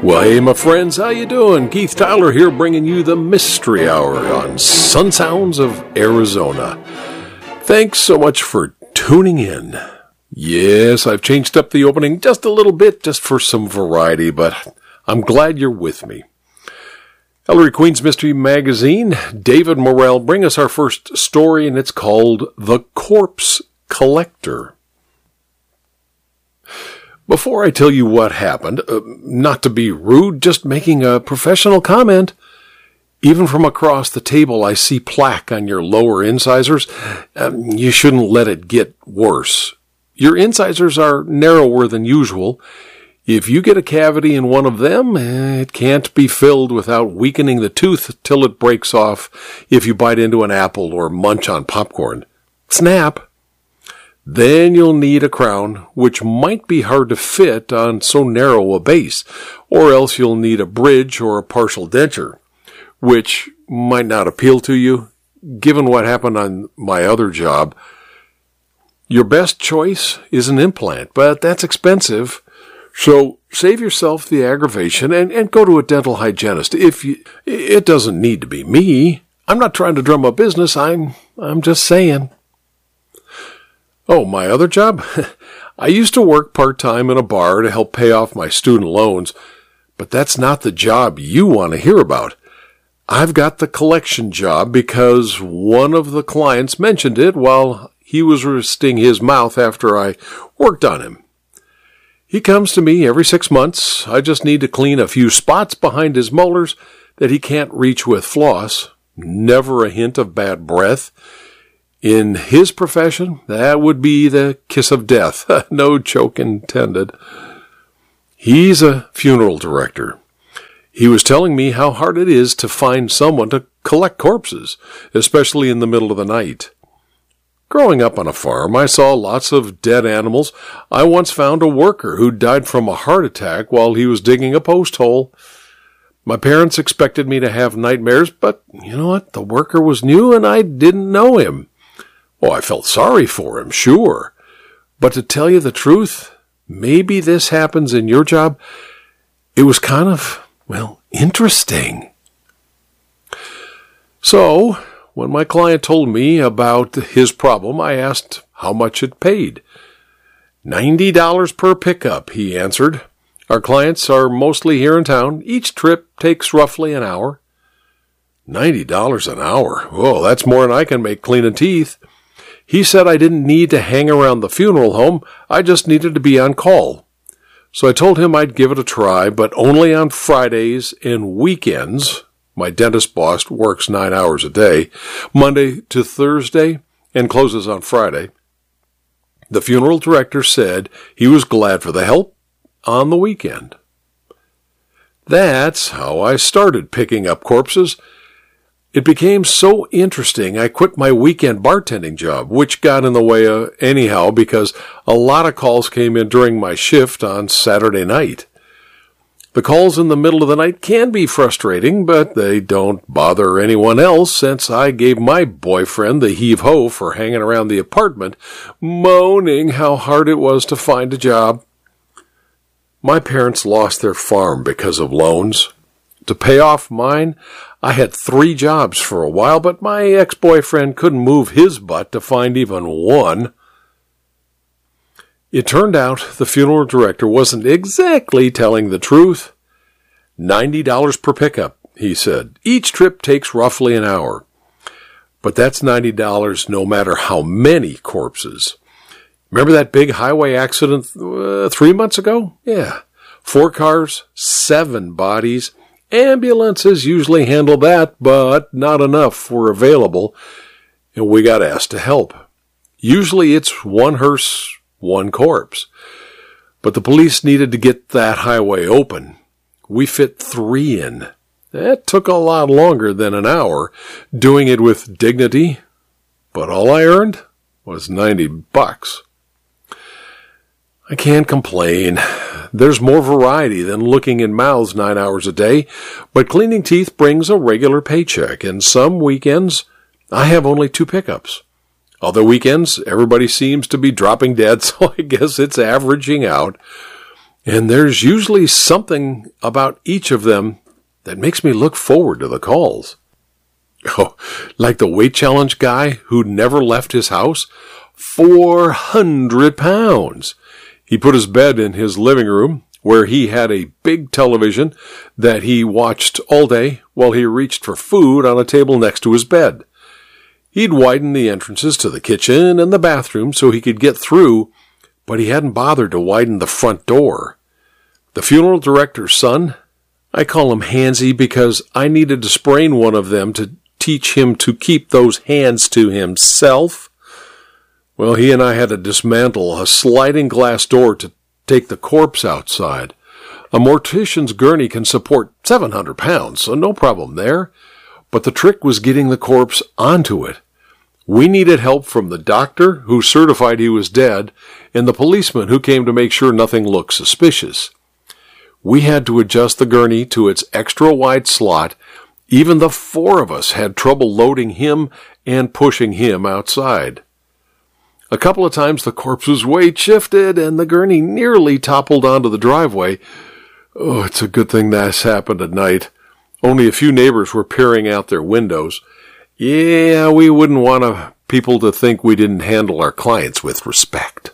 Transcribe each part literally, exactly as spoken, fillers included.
Well, hey, my friends, how you doing? Keith Tyler here, bringing you the Mystery Hour on Sun Sounds of Arizona. Thanks so much for tuning in. Yes, I've changed up the opening just a little bit, just for some variety, but I'm glad you're with me. Ellery Queen's Mystery Magazine, David Morrell, bring us our first story, and it's called The Corpse Collector. Before I tell you what happened, uh, not to be rude, just making a professional comment. Even from across the table, I see plaque on your lower incisors. Um, you shouldn't let it get worse. Your incisors are narrower than usual. If you get a cavity in one of them, it can't be filled without weakening the tooth till it breaks off if you bite into an apple or munch on popcorn. Snap! Then you'll need a crown, which might be hard to fit on so narrow a base, or else you'll need a bridge or a partial denture, which might not appeal to you, given what happened on my other job. Your best choice is an implant, but that's expensive, so save yourself the aggravation and, and go to a dental hygienist. If you, it doesn't need to be me. I'm not trying to drum up business, I'm, I'm just saying. Oh, my other job? I used to work part-time in a bar to help pay off my student loans, but that's not the job you want to hear about. I've got the collection job because one of the clients mentioned it while he was resting his mouth after I worked on him. He comes to me every six months. I just need to clean a few spots behind his molars that he can't reach with floss. Never a hint of bad breath. In his profession, that would be the kiss of death. No joke intended. He's a funeral director. He was telling me how hard it is to find someone to collect corpses, especially in the middle of the night. Growing up on a farm, I saw lots of dead animals. I once found a worker who died from a heart attack while he was digging a post hole. My parents expected me to have nightmares, but you know what? The worker was new and I didn't know him. Oh, I felt sorry for him, sure. But to tell you the truth, maybe this happens in your job. It was kind of, well, interesting. So, when my client told me about his problem, I asked how much it paid. ninety dollars per pickup, he answered. Our clients are mostly here in town. Each trip takes roughly an hour. ninety dollars an hour? Oh, that's more than I can make cleaning teeth. He said I didn't need to hang around the funeral home, I just needed to be on call. So I told him I'd give it a try, but only on Fridays and weekends. My dentist boss works nine hours a day, Monday to Thursday, and closes on Friday. The funeral director said he was glad for the help on the weekend. That's how I started picking up corpses. It became so interesting, I quit my weekend bartending job, which got in the way of anyhow because a lot of calls came in during my shift on Saturday night. The calls in the middle of the night can be frustrating, but they don't bother anyone else since I gave my boyfriend the heave-ho for hanging around the apartment, moaning how hard it was to find a job. My parents lost their farm because of loans. To pay off mine, I had three jobs for a while, but my ex-boyfriend couldn't move his butt to find even one. It turned out the funeral director wasn't exactly telling the truth. ninety dollars per pickup, he said. Each trip takes roughly an hour. But that's ninety dollars no matter how many corpses. Remember that big highway accident uh, three months ago? Yeah. Four cars, seven bodies. Ambulances usually handle that, but not enough were available, and we got asked to help. Usually it's one hearse, one corpse. But the police needed to get that highway open. We fit three in. That took a lot longer than an hour, doing it with dignity, but all I earned was ninety bucks. I can't complain. There's more variety than looking in mouths nine hours a day, but cleaning teeth brings a regular paycheck, and some weekends I have only two pickups. Other weekends, everybody seems to be dropping dead, so I guess it's averaging out. And there's usually something about each of them that makes me look forward to the calls. Oh, like the weight challenge guy who never left his house? four hundred pounds. He put his bed in his living room, where he had a big television that he watched all day while he reached for food on a table next to his bed. He'd widen the entrances to the kitchen and the bathroom so he could get through, but he hadn't bothered to widen the front door. The funeral director's son, I call him Hansy because I needed to sprain one of them to teach him to keep those hands to himself. Well, he and I had to dismantle a sliding glass door to take the corpse outside. A mortician's gurney can support seven hundred pounds, so no problem there. But the trick was getting the corpse onto it. We needed help from the doctor, who certified he was dead, and the policeman who came to make sure nothing looked suspicious. We had to adjust the gurney to its extra-wide slot. Even the four of us had trouble loading him and pushing him outside. A couple of times the corpse's weight shifted and the gurney nearly toppled onto the driveway. Oh, it's a good thing this happened at night. Only a few neighbors were peering out their windows. Yeah, we wouldn't want to, people to think we didn't handle our clients with respect.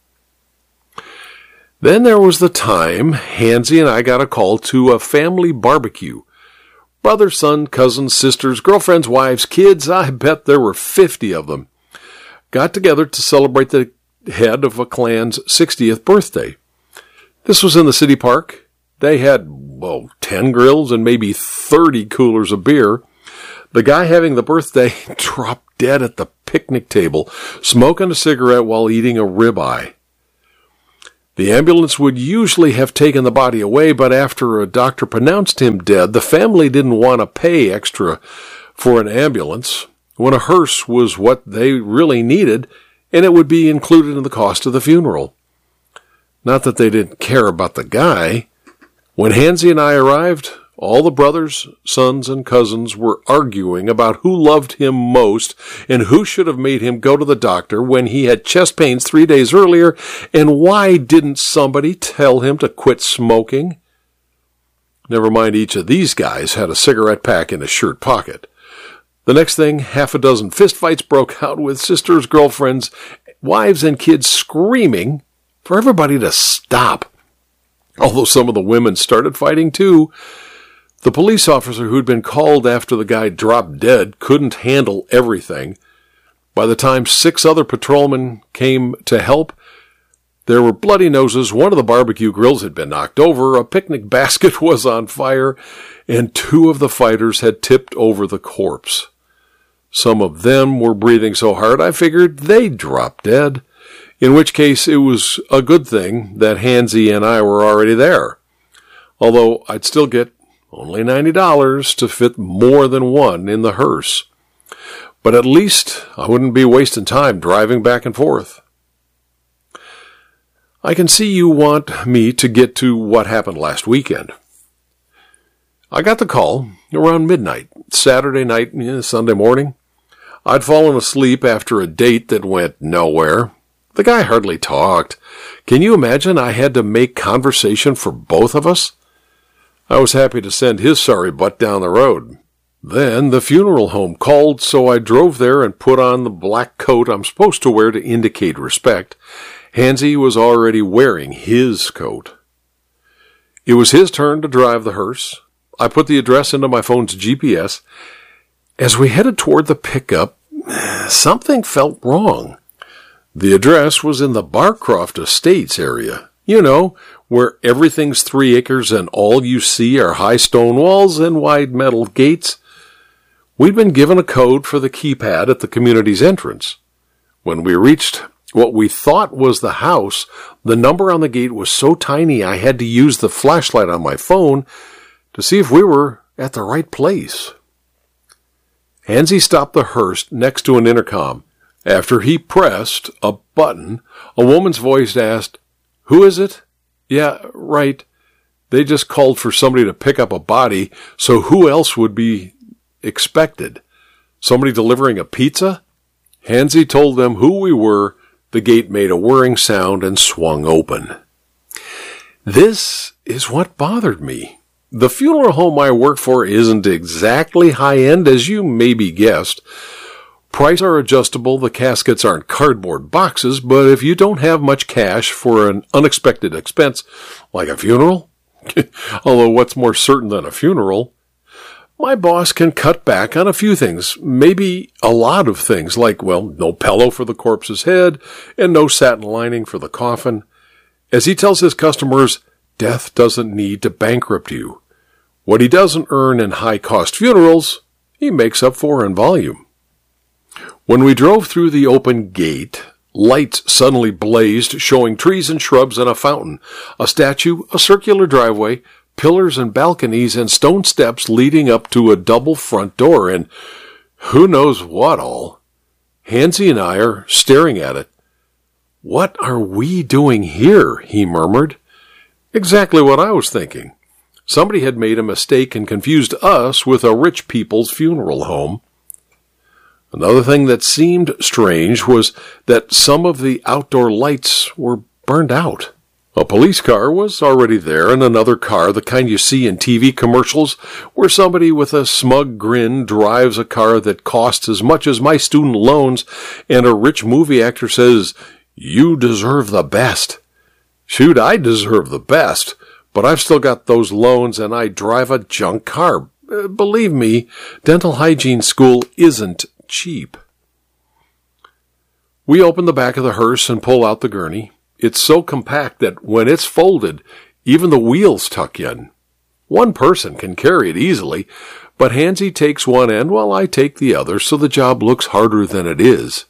Then there was the time Hansy and I got a call to a family barbecue. Brother, son, cousins, sisters, girlfriends, wives, kids, I bet there were fifty of them, got together to celebrate the head of a clan's sixtieth birthday. This was in the city park. They had, well, ten grills and maybe thirty coolers of beer. The guy having the birthday dropped dead at the picnic table, smoking a cigarette while eating a ribeye. The ambulance would usually have taken the body away, but after a doctor pronounced him dead, the family didn't want to pay extra for an ambulance when a hearse was what they really needed, and it would be included in the cost of the funeral. Not that they didn't care about the guy. When Hansy and I arrived, all the brothers, sons, and cousins were arguing about who loved him most and who should have made him go to the doctor when he had chest pains three days earlier, and why didn't somebody tell him to quit smoking? Never mind, each of these guys had a cigarette pack in his shirt pocket. The next thing, half a dozen fistfights broke out with sisters, girlfriends, wives, and kids screaming for everybody to stop. Although some of the women started fighting too. The police officer who'd been called after the guy dropped dead couldn't handle everything. By the time six other patrolmen came to help, there were bloody noses, one of the barbecue grills had been knocked over, a picnic basket was on fire, and two of the fighters had tipped over the corpse. Some of them were breathing so hard I figured they'd drop dead, in which case it was a good thing that Hansy and I were already there. Although I'd still get only ninety dollars to fit more than one in the hearse. But at least I wouldn't be wasting time driving back and forth. I can see you want me to get to what happened last weekend. I got the call around midnight, Saturday night, Sunday morning. I'd fallen asleep after a date that went nowhere. The guy hardly talked. Can you imagine I had to make conversation for both of us? I was happy to send his sorry butt down the road. Then the funeral home called, so I drove there and put on the black coat I'm supposed to wear to indicate respect. Hansy was already wearing his coat. It was his turn to drive the hearse. I put the address into my phone's G P S. As we headed toward the pickup, something felt wrong. The address was in the Barcroft Estates area. You know, where everything's three acres and all you see are high stone walls and wide metal gates. We'd been given a code for the keypad at the community's entrance. When we reached what we thought was the house, the number on the gate was so tiny I had to use the flashlight on my phone to see if we were at the right place. Hansy stopped the hearse next to an intercom. After he pressed a button, a woman's voice asked, "Who is it?" "Yeah, right. They just called for somebody to pick up a body, so who else would be expected? Somebody delivering a pizza?" Hansy told them who we were. The gate made a whirring sound and swung open. This is what bothered me. The funeral home I work for isn't exactly high-end, as you maybe guessed. Prices are adjustable, the caskets aren't cardboard boxes, but if you don't have much cash for an unexpected expense, like a funeral, although what's more certain than a funeral, my boss can cut back on a few things, maybe a lot of things, like, well, no pillow for the corpse's head and no satin lining for the coffin. As he tells his customers, death doesn't need to bankrupt you. What he doesn't earn in high-cost funerals, he makes up for in volume. When we drove through the open gate, lights suddenly blazed, showing trees and shrubs and a fountain, a statue, a circular driveway, pillars and balconies, and stone steps leading up to a double front door, and who knows what all. Hansy and I are staring at it. "What are we doing here?" he murmured. Exactly what I was thinking. Somebody had made a mistake and confused us with a rich people's funeral home. Another thing that seemed strange was that some of the outdoor lights were burned out. A police car was already there, and another car, the kind you see in T V commercials, where somebody with a smug grin drives a car that costs as much as my student loans, and a rich movie actor says, "You deserve the best." Shoot, I deserve the best, but I've still got those loans and I drive a junk car. Uh, believe me, dental hygiene school isn't cheap. We open the back of the hearse and pull out the gurney. It's so compact that when it's folded, even the wheels tuck in. One person can carry it easily, but Hansy takes one end while I take the other, so the job looks harder than it is.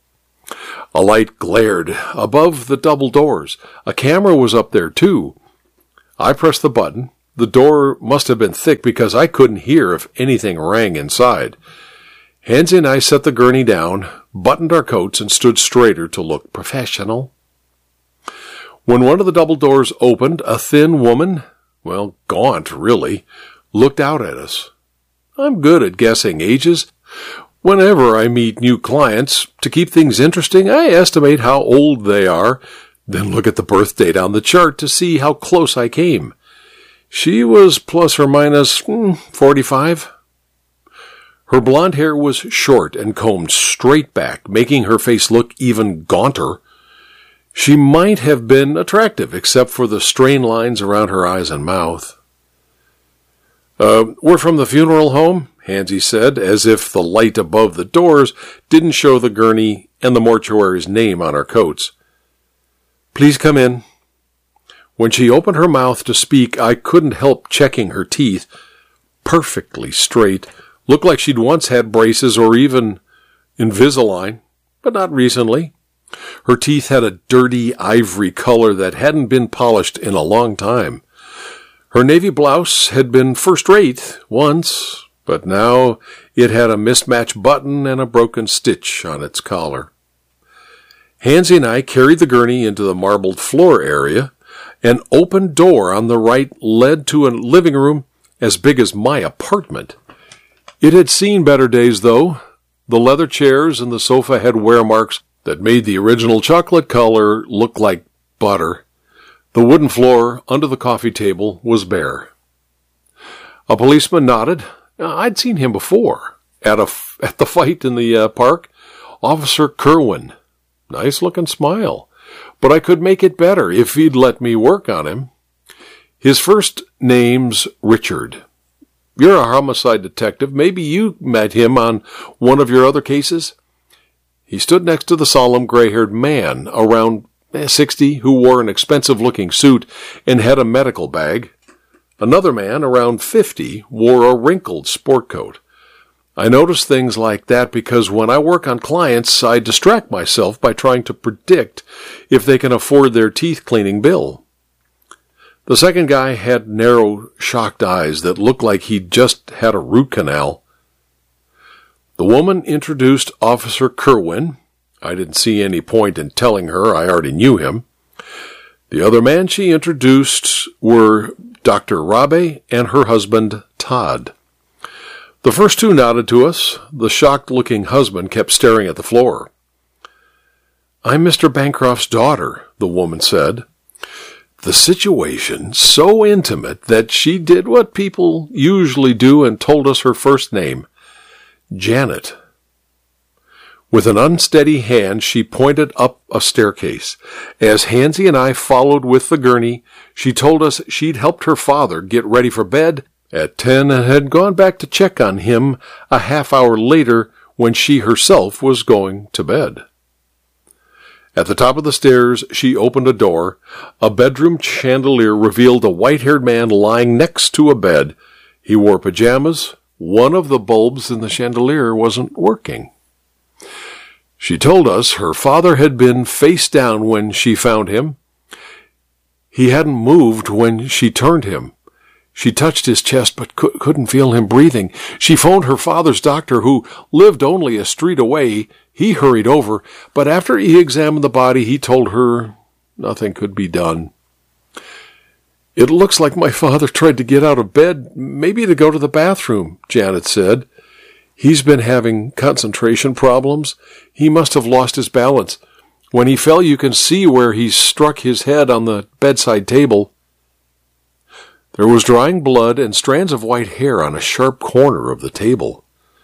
A light glared above the double doors. A camera was up there, too. I pressed the button. The door must have been thick because I couldn't hear if anything rang inside. Hansy and I set the gurney down, buttoned our coats, and stood straighter to look professional. When one of the double doors opened, a thin woman, well, gaunt, really, looked out at us. I'm good at guessing ages. Whenever I meet new clients, to keep things interesting, I estimate how old they are, then look at the birth date on the chart to see how close I came. She was plus or minus hmm, forty-five. Her blonde hair was short and combed straight back, making her face look even gaunter. She might have been attractive, except for the strain lines around her eyes and mouth. Uh, we're from the funeral home, Hansy said, as if the light above the doors didn't show the gurney and the mortuary's name on our coats. Please come in. When she opened her mouth to speak, I couldn't help checking her teeth. Perfectly straight. Looked like she'd once had braces or even Invisalign, but not recently. Her teeth had a dirty ivory color that hadn't been polished in a long time. Her navy blouse had been first-rate once, but now it had a mismatched button and a broken stitch on its collar. Hansy and I carried the gurney into the marbled floor area. An open door on the right led to a living room as big as my apartment. It had seen better days, though. The leather chairs and the sofa had wear marks that made the original chocolate color look like butter. The wooden floor under the coffee table was bare. A policeman nodded. I'd seen him before, at a f- at the fight in the uh, park. Officer Kerwin. Nice-looking smile. But I could make it better if he'd let me work on him. His first name's Richard. You're a homicide detective. Maybe you met him on one of your other cases? He stood next to the solemn gray-haired man, around sixty, who wore an expensive-looking suit and had a medical bag. Another man, around fifty, wore a wrinkled sport coat. I notice things like that because when I work on clients, I distract myself by trying to predict if they can afford their teeth-cleaning bill. The second guy had narrow, shocked eyes that looked like he'd just had a root canal. The woman introduced Officer Kerwin. I didn't see any point in telling her I already knew him. The other man she introduced were Doctor Rabe and her husband, Todd. The first two nodded to us. The shocked-looking husband kept staring at the floor. I'm Mister Bancroft's daughter, the woman said. the situation so intimate that she did what people usually do and told us her first name, Janet. With an unsteady hand, she pointed up a staircase. As Hansy and I followed with the gurney, she told us she'd helped her father get ready for bed at ten and had gone back to check on him a half hour later when she herself was going to bed. At the top of the stairs, she opened a door. A bedroom chandelier revealed a white-haired man lying next to a bed. He wore pajamas. One of the bulbs in the chandelier wasn't working. She told us her father had been face down when she found him. He hadn't moved when she turned him. She touched his chest but couldn't feel him breathing. She phoned her father's doctor, who lived only a street away. He hurried over, but after he examined the body, he told her nothing could be done. "It looks like my father tried to get out of bed, maybe to go to the bathroom," Janet said. "He's been having concentration problems. He must have lost his balance. When he fell, you can see where he struck his head on the bedside table." There was drying blood and strands of white hair on a sharp corner of the table.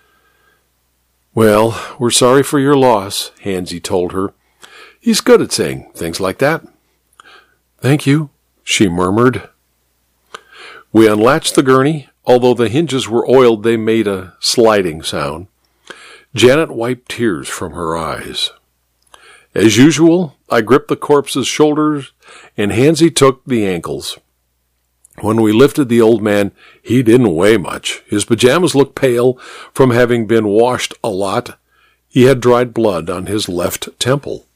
"Well, we're sorry for your loss," Hansy told her. "He's good at saying things like that." "Thank you," she murmured. We unlatched the gurney. Although the hinges were oiled, they made a sliding sound. Janet wiped tears from her eyes. As usual, I gripped the corpse's shoulders, and Hansy took the ankles. When we lifted the old man, he didn't weigh much. His pajamas looked pale from having been washed a lot. He had dried blood on his left temple.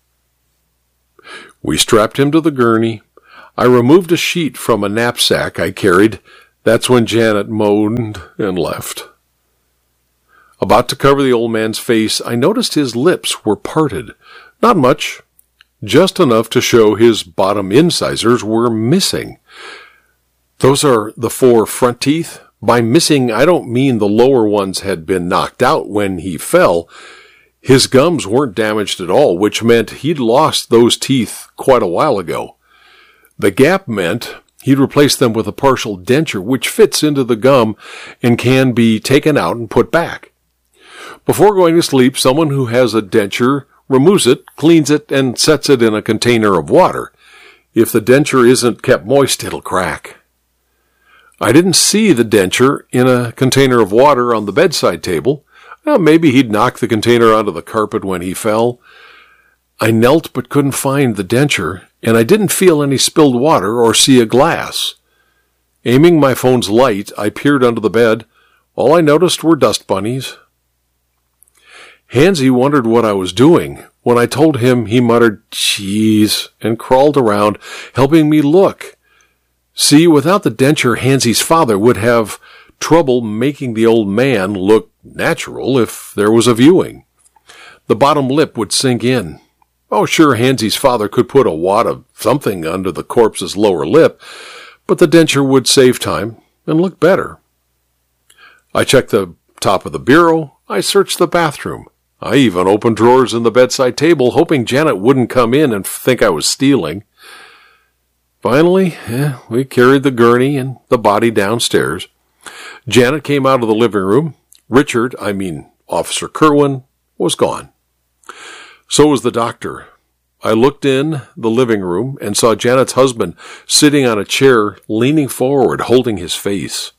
We strapped him to the gurney. I removed a sheet from a knapsack I carried. That's when Janet moaned and left. About to cover the old man's face, I noticed his lips were parted. Not much, just enough to show his bottom incisors were missing. Those are the four front teeth. By missing, I don't mean the lower ones had been knocked out when he fell. His gums weren't damaged at all, which meant he'd lost those teeth quite a while ago. The gap meant he'd replaced them with a partial denture, which fits into the gum and can be taken out and put back. Before going to sleep, someone who has a denture removes it, cleans it, and sets it in a container of water. If the denture isn't kept moist, it'll crack. I didn't see the denture in a container of water on the bedside table. Well, maybe he'd knocked the container onto the carpet when he fell. I knelt but couldn't find the denture, and I didn't feel any spilled water or see a glass. Aiming my phone's light, I peered under the bed. All I noticed were dust bunnies. Hansy wondered what I was doing. When I told him, he muttered, "Jeez," and crawled around, helping me look. See, without the denture, Hansy's father would have trouble making the old man look natural if there was a viewing. The bottom lip would sink in. Oh, sure, Hansy's father could put a wad of something under the corpse's lower lip, but the denture would save time and look better. I checked the top of the bureau. I searched the bathroom. I even opened drawers in the bedside table, hoping Janet wouldn't come in and think I was stealing. Finally, eh, we carried the gurney and the body downstairs. Janet came out of the living room. Richard, I mean Officer Kerwin, was gone. So was the doctor. I looked in the living room and saw Janet's husband sitting on a chair, leaning forward, holding his face.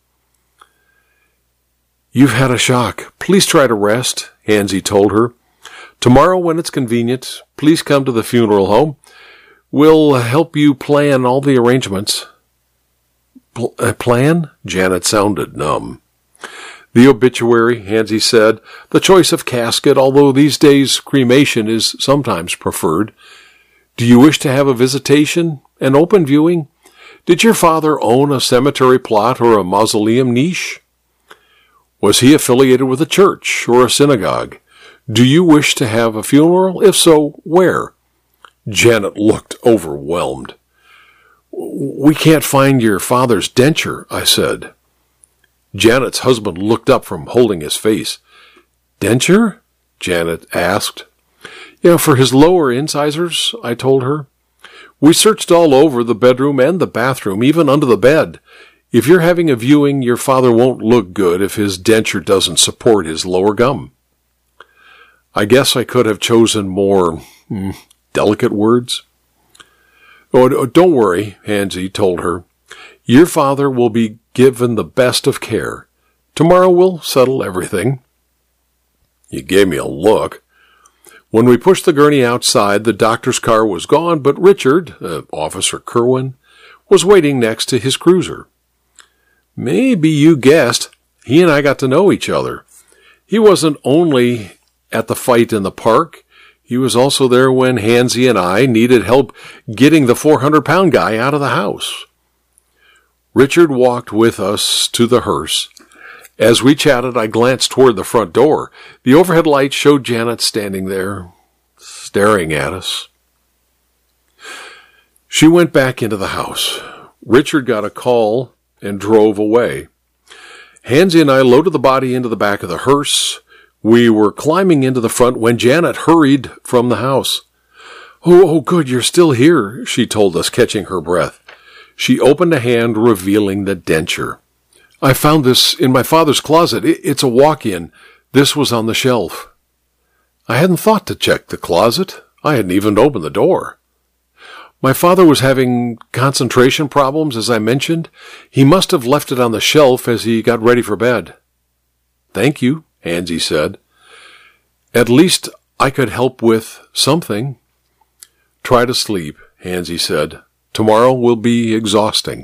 "You've had a shock. Please try to rest," Hansy told her. "Tomorrow, when it's convenient, please come to the funeral home. We'll help you plan all the arrangements." Pl- uh, plan? Janet sounded numb. "The obituary," Hansy said. "The choice of casket, although these days cremation is sometimes preferred. Do you wish to have a visitation? An open viewing? Did your father own a cemetery plot or a mausoleum niche? Was he affiliated with a church or a synagogue? Do you wish to have a funeral? If so, where?" Janet looked overwhelmed. "We can't find your father's denture," I said. Janet's husband looked up from holding his face. "Denture?" Janet asked. "Yeah, for his lower incisors," I told her. We searched all over the bedroom and the bathroom, even under the bed. If you're having a viewing, your father won't look good if his denture doesn't support his lower gum. I guess I could have chosen more hmm, delicate words. Oh, don't worry, Hansy told her. Your father will be given the best of care. Tomorrow we'll settle everything. He gave me a look. When we pushed the gurney outside, the doctor's car was gone, but Richard, uh, Officer Kerwin, was waiting next to his cruiser. Maybe you guessed, he and I got to know each other. He wasn't only at the fight in the park, he was also there when Hansy and I needed help getting the four hundred pound guy out of the house. Richard walked with us to the hearse. As we chatted, I glanced toward the front door. The overhead light showed Janet standing there, staring at us. She went back into the house. Richard got a call and drove away. Hansy and I loaded the body into the back of the hearse. We were climbing into the front when Janet hurried from the house. Oh, oh, good, you're still here, she told us, catching her breath. She opened a hand, revealing the denture. I found this in my father's closet. It's a walk-in. This was on the shelf. I hadn't thought to check the closet. I hadn't even opened the door. My father was having concentration problems, as I mentioned. He must have left it on the shelf as he got ready for bed. Thank you, Hansy said. At least I could help with something. Try to sleep, Hansy said. Tomorrow will be exhausting.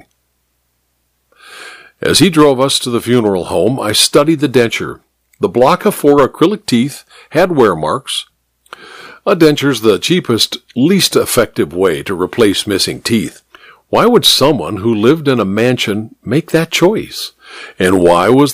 As he drove us to the funeral home, I studied the denture. The block of four acrylic teeth had wear marks. A denture's the cheapest, least effective way to replace missing teeth. Why would someone who lived in a mansion make that choice? And why was